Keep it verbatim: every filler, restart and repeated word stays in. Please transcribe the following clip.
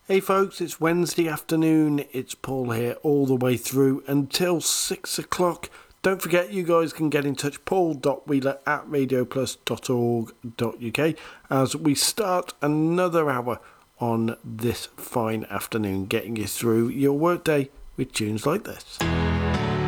Hey folks, it's Wednesday afternoon. It's Paul here all the way through until six o'clock. Don't forget you guys can get in touch, paul dot wheeler at radio plus dot org dot uk, as we start another hour on this fine afternoon, getting you through your workday with tunes like this.